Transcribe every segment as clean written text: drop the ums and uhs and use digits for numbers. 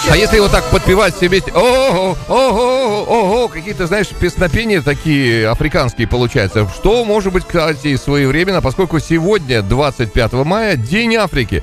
А если вот так подпевать себе, ого, ого, ого, какие-то, знаешь, песнопения такие африканские получаются. Что может быть, кстати, своевременно, поскольку сегодня, 25 мая, День Африки.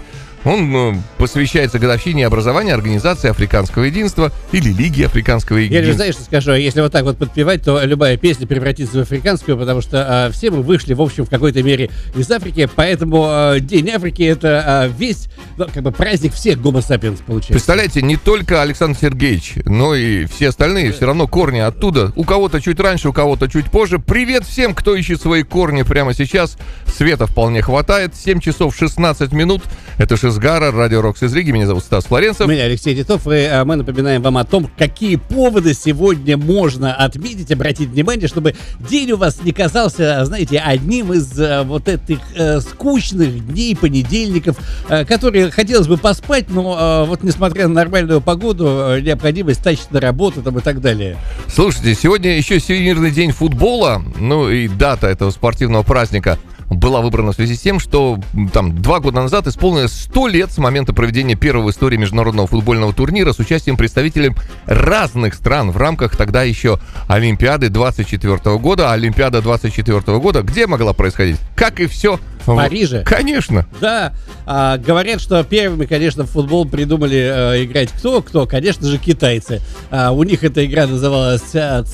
Он посвящается годовщине образования Организации Африканского Единства или Лиги Африканского Единства. Я знаешь, что скажу, если вот так вот подпевать, то любая песня превратится в африканскую, потому что все мы вышли, в общем, в какой-то мере из Африки, поэтому День Африки — это весь, как бы праздник всех гомо сапиенс получается. Представляете, не только Александр Сергеевич, но и все остальные, все равно корни оттуда. У кого-то чуть раньше, у кого-то чуть позже. Привет всем, кто ищет свои корни прямо сейчас. Света вполне хватает. 7 часов 16 минут. Это Шизгара, Радио Рокс из Риги. Меня зовут Стас Флоренцев. Меня Алексей Титов, и мы напоминаем вам о том, какие поводы сегодня можно отметить, обратить внимание, чтобы день у вас не казался, знаете, одним из вот этих скучных дней, понедельников, которые хотелось бы поспать, но вот несмотря на нормальную погоду, необходимость тащить на работу там, и так далее. Слушайте, сегодня еще Всемирный день футбола, ну и дата этого спортивного праздника была выбрана в связи с тем, что там 2 года назад исполнилось 100 лет с момента проведения первого в истории международного футбольного турнира с участием представителей разных стран в рамках тогда еще Олимпиады 24 года. Олимпиада 24 года где могла происходить? Как и все в Париже. Конечно. Да. Говорят, что первыми, конечно, в футбол придумали играть кто? Конечно же, китайцы. У них эта игра называлась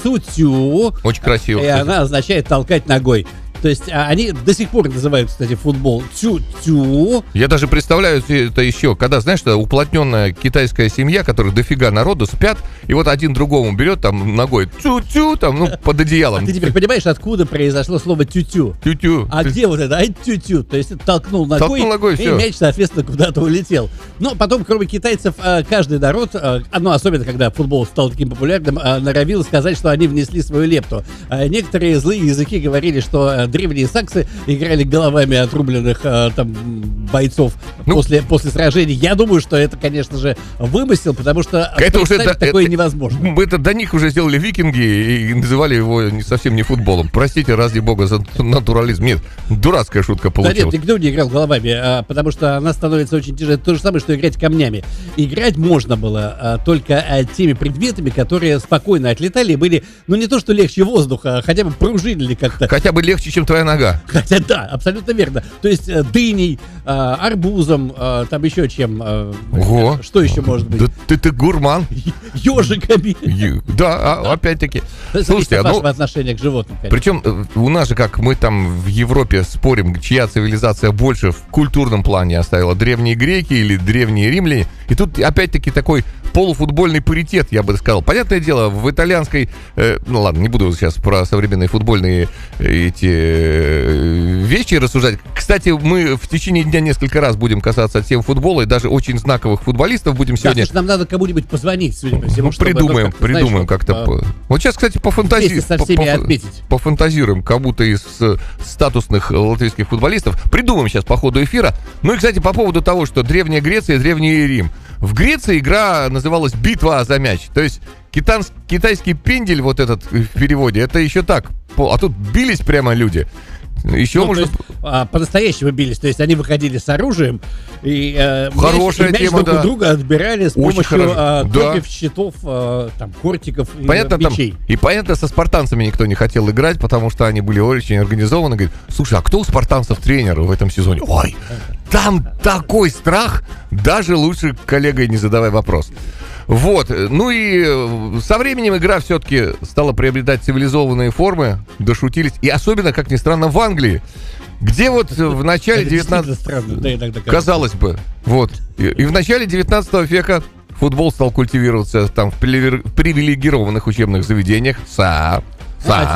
цу-цю. Очень красиво. И она означает толкать ногой. То есть они до сих пор называют, кстати, футбол цю-цю. Я даже представляю это еще, когда, знаешь, что уплотненная китайская семья, которая дофига народу спят, и вот один другому берет там ногой цю-цю, там, ну, под одеялом. А ты теперь понимаешь, откуда произошло слово тю-тю? Тю-тю. А где вот это? Тю-тю. То есть толкнул ногой, и все. Мяч, соответственно, куда-то улетел. Но потом, кроме китайцев, каждый народ, ну, особенно когда футбол стал таким популярным, норовил сказать, что они внесли свою лепту. Некоторые злые языки говорили, что древние саксы играли головами отрубленных там бойцов после сражений. Я думаю, что это, конечно же, вымысел, потому что такое невозможно. Это до них уже сделали викинги и называли его совсем не футболом. Простите, ради бога, за натурализм. Нет, дурацкая шутка получилась. Да нет, никто не играл головами, потому что она становится очень тяжелой. Это то же самое, что играть камнями. Играть можно было только теми предметами, которые спокойно отлетали и были, ну, не то что легче воздуха, а хотя бы пружинили как-то. Хотя бы легче, чем твоя нога. Хотя да, абсолютно верно. То есть дыней, арбузом, там еще чем. Ого. Что еще может быть? Да ты гурман. Ежиками. Да, опять-таки. Слушайте, вашего отношения к животным, конечно. Причем у нас же, как мы там в Европе спорим, чья цивилизация больше в культурном плане оставила, древние греки или древние римляне. И тут опять-таки такой полуфутбольный паритет, я бы сказал. Понятное дело, в итальянской... ну ладно, не буду сейчас про современные футбольные эти вещи рассуждать. Кстати, мы в течение дня несколько раз будем касаться тем футбола, и даже очень знаковых футболистов будем сегодня... Да, нам надо кому-нибудь позвонить, судя по всему. Придумаем как-то. Вот сейчас, кстати, пофантазируем кому-то из статусных латвийских футболистов. Придумаем сейчас по ходу эфира. Ну и, кстати, по поводу того, что Древняя Греция и Древний Рим. В Греции игра называлась «Битва за мяч». То есть китайский пендель вот этот в переводе, это еще так. А тут бились прямо люди. Еще можно... по-настоящему бились. То есть они выходили с оружием и мяч друг у друга отбирали с помощью копьев, да. щитов, там, кортиков и мечей. И понятно, со спартанцами никто не хотел играть, потому что они были очень организованы. Говорит, слушай, а кто у спартанцев тренер в этом сезоне? Ой, там такой страх, даже лучше коллегой не задавай вопрос. Вот, ну и со временем игра все-таки стала приобретать цивилизованные формы, дошутились, и особенно, как ни странно, в Англии, где вот в начале 19... Казалось бы, вот, и в начале 19 века футбол стал культивироваться там в привилегированных учебных заведениях,